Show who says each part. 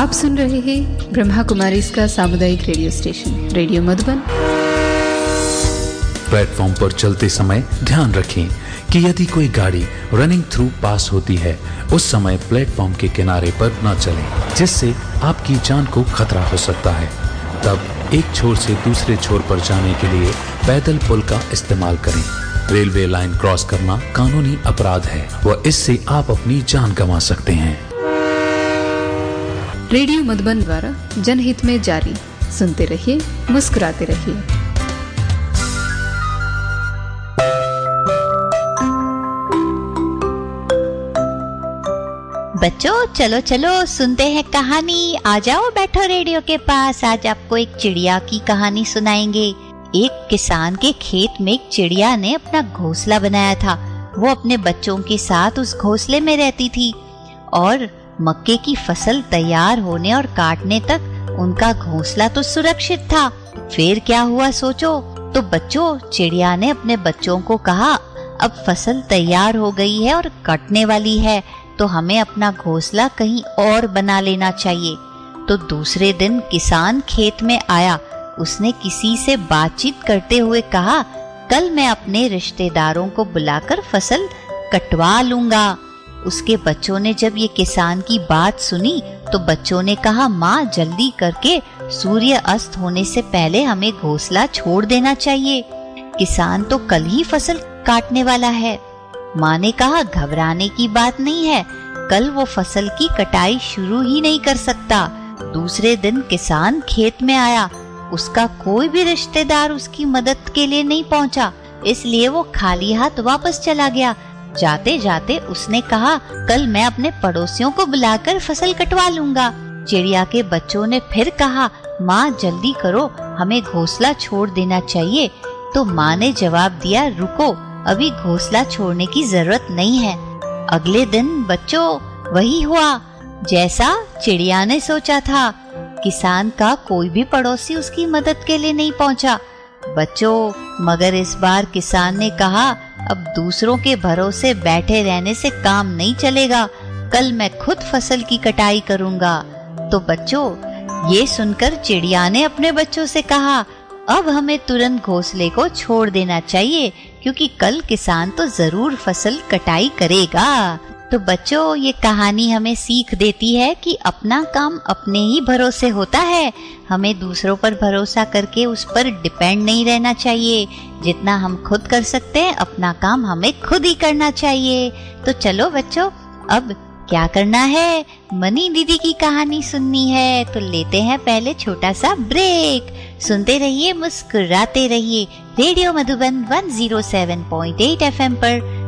Speaker 1: आप सुन रहे हैं ब्रह्मा कुमारी इसका सामुदायिक radio station radio Madhuban.
Speaker 2: Platform पर चलते समय ध्यान रखें कि यदि कोई गाड़ी रनिंग थ्रू पास होती है उस समय प्लेटफॉर्म के किनारे पर न चलें, जिससे आपकी जान को खतरा हो सकता है। तब एक छोर से दूसरे छोर पर जाने के लिए पैदल पुल का इस्तेमाल करें। रेलवे लाइन क्रॉस करना कानूनी अपराध है व इससे आप अपनी जान गंवा सकते हैं।
Speaker 1: रेडियो मधुबन द्वारा जनहित में जारी। सुनते रहिए, मुस्कुराते रहिए।
Speaker 3: बच्चों चलो चलो सुनते हैं कहानी। आ जाओ, बैठो रेडियो के पास। आज आपको एक चिड़िया की कहानी सुनाएंगे। एक किसान के खेत में एक चिड़िया ने अपना घोंसला बनाया था। वो अपने बच्चों के साथ उस घोंसले में रहती थी और मक्के की फसल तैयार होने और काटने तक उनका घोंसला तो सुरक्षित था। फिर क्या हुआ सोचो। तो बच्चों, चिड़िया ने अपने बच्चों को कहा, अब फसल तैयार हो गई है और कटने वाली है, तो हमें अपना घोंसला कहीं और बना लेना चाहिए। तो दूसरे दिन किसान खेत में आया। उसने किसी से बातचीत करते हुए कहा, कल मैं अपने रिश्तेदारों को बुलाकर फसल कटवा लूंगा। उसके बच्चों ने जब ये किसान की बात सुनी तो बच्चों ने कहा, माँ जल्दी करके सूर्य अस्त होने से पहले हमें घोंसला छोड़ देना चाहिए। किसान तो कल ही फसल काटने वाला है। माँ ने कहा, घबराने की बात नहीं है, कल वो फसल की कटाई शुरू ही नहीं कर सकता। दूसरे दिन किसान खेत में आया। उसका कोई भी रिश्तेदार उसकी मदद के लिए नहीं पहुंचा, इसलिए वो खाली हाथ वापस चला गया। जाते जाते उसने कहा, कल मैं अपने पड़ोसियों को बुलाकर फसल कटवा लूंगा। चिड़िया के बच्चों ने फिर कहा, माँ जल्दी करो, हमें घोंसला छोड़ देना चाहिए। तो माँ ने जवाब दिया, रुको, अभी घोंसला छोड़ने की जरूरत नहीं है। अगले दिन बच्चों वही हुआ जैसा चिड़िया ने सोचा था। किसान का कोई भी पड़ोसी उसकी मदद के लिए नहीं पहुंचा। बच्चों, मगर इस बार किसान ने कहा, अब दूसरों के भरोसे बैठे रहने से काम नहीं चलेगा, कल मैं खुद फसल की कटाई करूंगा। तो बच्चों, ये सुनकर चिड़िया ने अपने बच्चों से कहा, अब हमें तुरंत घोंसले को छोड़ देना चाहिए, क्योंकि कल किसान तो जरूर फसल कटाई करेगा। तो बच्चों, ये कहानी हमें सीख देती है कि अपना काम अपने ही भरोसे होता है। हमें दूसरों पर भरोसा करके उस पर डिपेंड नहीं रहना चाहिए। जितना हम खुद कर सकते हैं, अपना काम हमें खुद ही करना चाहिए। तो चलो बच्चों, अब क्या करना है? मनी दीदी की कहानी सुननी है, तो लेते हैं पहले छोटा सा ब्रेक। सुनते रहिए, मुस्कुराते रहिए। रेडियो मधुबन 107.8 FM पर